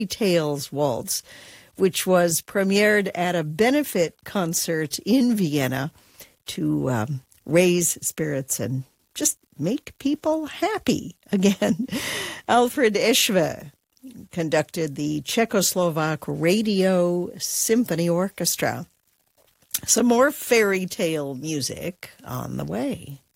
Tales Waltz, which was premiered at a benefit concert in Vienna to raise spirits and just make people happy again. Alfred Eschwe conducted the Czechoslovak Radio Symphony Orchestra. Some more fairy tale music on the way.